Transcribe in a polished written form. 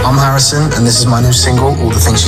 I'm Harrison, and this is my new single, All the Things You